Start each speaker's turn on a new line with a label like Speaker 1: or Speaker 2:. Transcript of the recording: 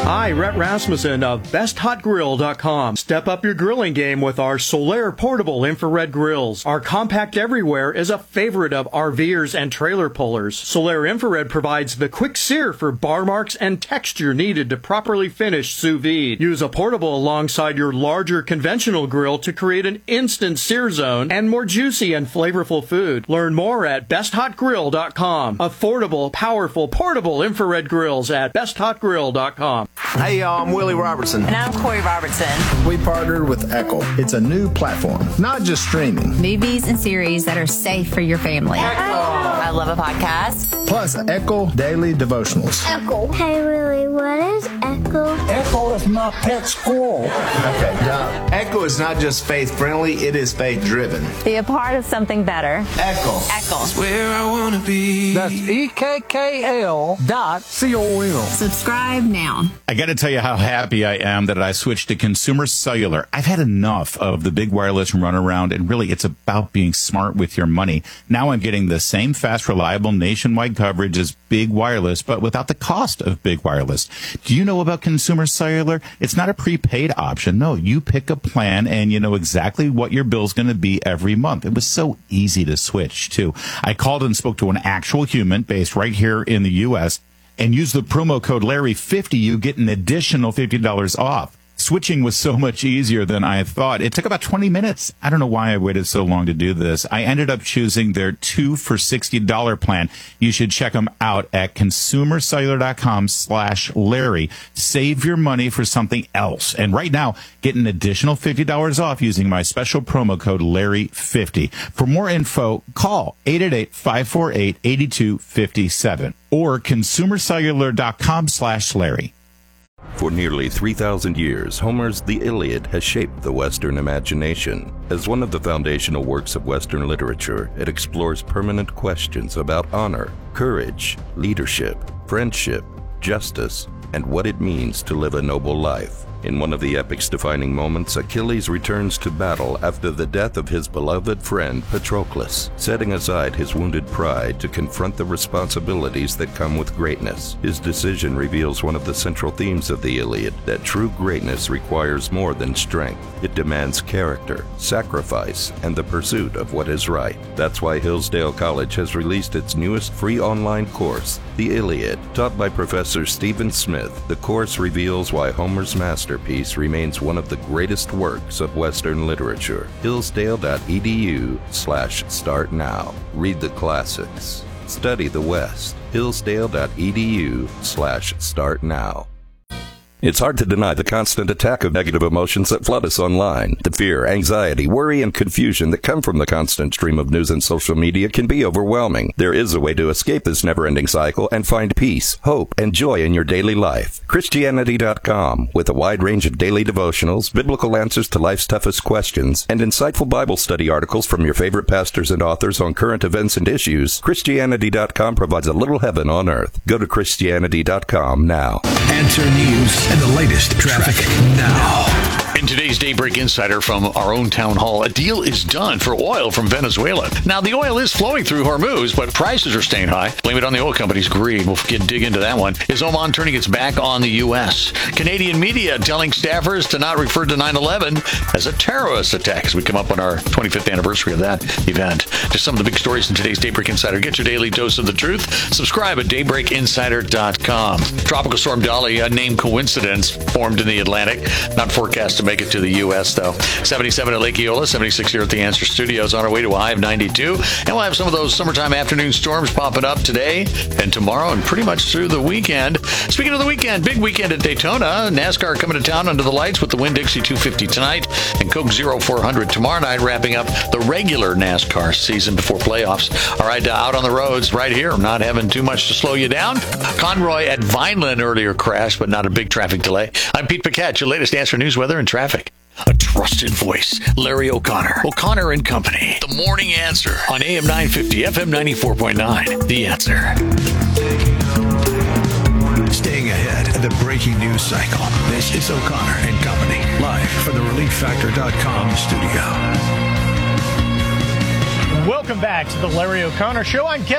Speaker 1: Hi, Rhett Rasmussen of BestHotGrill.com. Step up your grilling game with our Solaire portable infrared grills. Our compact everywhere is a favorite of RVers and trailer pullers. Solaire infrared provides the quick sear for bar marks and texture needed to properly finish sous vide. Use a portable alongside your larger conventional grill to create an instant sear zone and more juicy and flavorful food. Learn more at BestHotGrill.com. Affordable, powerful, portable infrared grills at BestHotGrill.com.
Speaker 2: Hey y'all, I'm Willie Robertson.
Speaker 3: And I'm Corey Robertson.
Speaker 4: We partnered with Echo. It's a new platform, not just streaming.
Speaker 5: Movies and series that are safe for your family.
Speaker 3: Echo. I love a podcast.
Speaker 4: Plus Echo Daily Devotionals.
Speaker 6: Echo. Hey Willie, what is Echo?
Speaker 7: Echo is my pet squirrel.
Speaker 2: Okay, Echo is not just faith-friendly, it is faith-driven.
Speaker 5: Be a part of something better.
Speaker 2: Echo.
Speaker 3: Echo.
Speaker 8: Where I wanna be.
Speaker 7: That's EKKL.com.
Speaker 5: Subscribe now.
Speaker 9: I got to tell you how happy I am that I switched to Consumer Cellular. I've had enough of the big wireless runaround, and really it's about being smart with your money. Now I'm getting the same fast, reliable nationwide coverage as big wireless, but without the cost of big wireless. Do you know about Consumer Cellular? It's not a prepaid option. No, you pick a plan and you know exactly what your bill's going to be every month. It was so easy to switch, too. I called and spoke to an actual human based right here in the U.S., and use the promo code Larry50, you get an additional $50 off. Switching was so much easier than I thought. It took about 20 minutes. I don't know why I waited so long to do this. I ended up choosing their 2 for $60 plan. You should check them out at consumercellular.com/Larry. Save your money for something else. And right now, get an additional $50 off using my special promo code Larry50. For more info, call 888-548-8257 or consumercellular.com/Larry.
Speaker 10: For nearly 3,000 years, Homer's The Iliad has shaped the Western imagination. As one of the foundational works of Western literature, it explores permanent questions about honor, courage, leadership, friendship, justice, and what it means to live a noble life. In one of the epic's defining moments, Achilles returns to battle after the death of his beloved friend Patroclus, setting aside his wounded pride to confront the responsibilities that come with greatness. His decision reveals one of the central themes of the Iliad, that true greatness requires more than strength. It demands character, sacrifice, and the pursuit of what is right. That's why Hillsdale College has released its newest free online course, The Iliad. Taught by Professor Stephen Smith, the course reveals why Homer's masterpiece remains one of the greatest works of Western literature. Hillsdale.edu/start now. Read the classics. Study the West. Hillsdale.edu/start now. It's hard to deny the constant attack of negative emotions that flood us online. The fear, anxiety, worry, and confusion that come from the constant stream of news and social media can be overwhelming. There is a way to escape this never-ending cycle and find peace, hope, and joy in your daily life. Christianity.com, with a wide range of daily devotionals, biblical answers to life's toughest questions, and insightful Bible study articles from your favorite pastors and authors on current events and issues, Christianity.com provides a little heaven on earth. Go to Christianity.com now.
Speaker 11: Answer News and the latest traffic now.
Speaker 12: In today's Daybreak Insider from our own town hall, a deal is done for oil from Venezuela. Now, the oil is flowing through Hormuz, but prices are staying high. Blame it on the oil company's greed. We'll dig into that one. Is Oman turning its back on the U.S.? Canadian media telling staffers to not refer to 9/11 as a terrorist attack as we come up on our 25th anniversary of that event. Just some of the big stories in today's Daybreak Insider. Get your daily dose of the truth. Subscribe at daybreakinsider.com. Tropical Storm Dolly, a name coincidence, formed in the Atlantic. Not forecast to make it to the U.S., though. 77 at Lake Eola, 76 here at the Answer Studios, on our way to a high of 92. And we'll have some of those summertime afternoon storms popping up today and tomorrow and pretty much through the weekend. Speaking of the weekend, big weekend at Daytona. NASCAR coming to town under the lights with the Winn-Dixie 250 tonight and Coke Zero 400 tomorrow night, wrapping up the regular NASCAR season before playoffs. All right, out on the roads right here. Not having too much to slow you down. Conroy at Vineland earlier crashed, but not a big traffic delay. I'm Pete Paquette, your latest Answer News, weather, and traffic. A trusted voice, Larry O'Connor. O'Connor and Company. The Morning Answer on AM 950, FM 94.9. The Answer.
Speaker 11: Staying ahead of the breaking news cycle. This is O'Connor and Company, live from the ReliefFactor.com studio.
Speaker 1: Welcome back to the Larry O'Connor Show. I'm